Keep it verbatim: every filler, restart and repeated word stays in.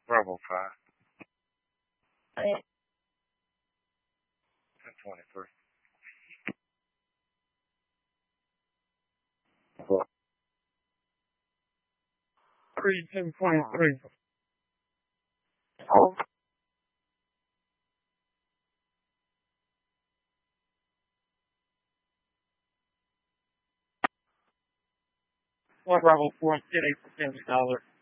Bravo five. Hey. ten twenty-three. Three ten twenty-three. Oh. One Bravo four, get eight percent dollar.